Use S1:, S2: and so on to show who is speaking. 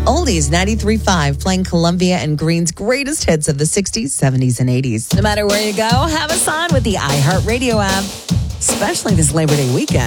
S1: Oldies 93.5, playing Columbia and Green's greatest hits of the 60s, 70s, and 80s. No matter where you go, have us on with the iHeartRadio app, especially this Labor Day weekend.